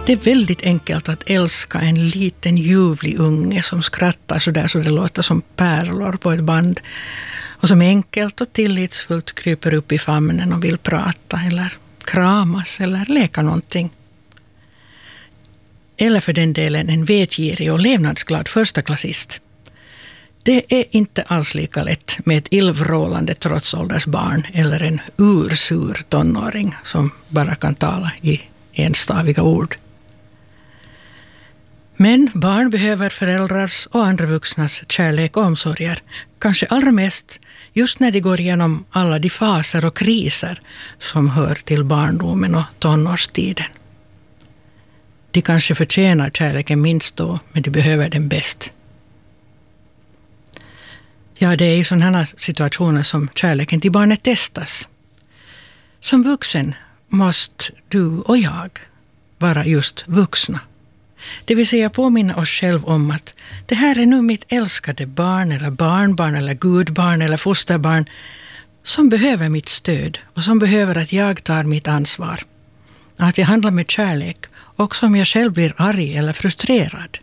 Det är väldigt enkelt att älska en liten ljuvlig unge som skrattar så det låter som pärlor på ett band och som enkelt och tillitsfullt kryper upp i famnen och vill prata eller kramas eller leka någonting. Eller för den delen en vetgirig och levnadsglad förstaklassist. Det är inte alls lika lätt med ett illvrålande trotsåldersbarn eller en ursur tonåring som bara kan tala i enstaviga ord. Men barn behöver föräldrars och andra vuxnas kärlek och omsorger. Kanske allra mest just när de går igenom alla de faser och kriser som hör till barndomen och tonårstiden. De kanske förtjänar kärleken minst då, men de behöver den bäst. Ja, det är i sådana här situationer som kärleken till barnet testas. Som vuxen måste du och jag vara just vuxna. Det vill säga påminna oss själv om att det här är nu mitt älskade barn eller barnbarn eller gudbarn eller fosterbarn som behöver mitt stöd och som behöver att jag tar mitt ansvar. Att jag handlar med kärlek också om jag själv blir arg eller frustrerad.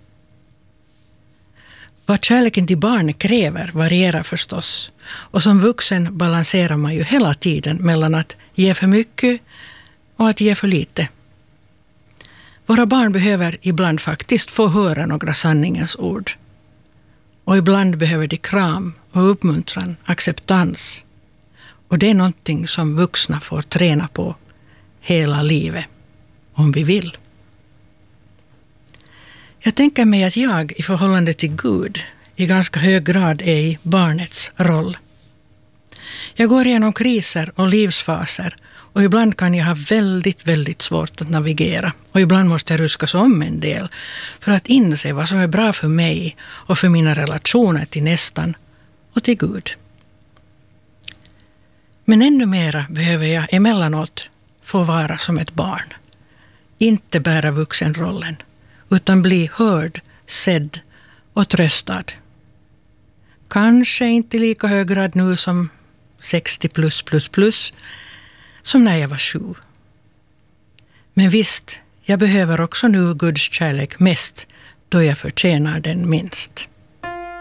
Vad kärleken till barnet kräver varierar förstås. Och som vuxen balanserar man ju hela tiden mellan att ge för mycket och att ge för lite. Våra barn behöver ibland faktiskt få höra några sanningens ord. Och ibland behöver de kram och uppmuntran, acceptans. Och det är någonting som vuxna får träna på hela livet, om vi vill. Jag tänker mig att jag i förhållande till Gud i ganska hög grad är i barnets roll. Jag går igenom kriser och livsfaser och ibland kan jag ha väldigt svårt att navigera. Och ibland måste jag ruskas om en del för att inse vad som är bra för mig och för mina relationer till nästan och till Gud. Men ännu mera behöver jag emellanåt få vara som ett barn. Inte bära vuxenrollen, utan bli hörd, sedd och tröstad. Kanske inte i lika hög grad nu som 60+++, som när jag var 7. Men visst, jag behöver också nu Guds kärlek mest, då jag förtjänar den minst.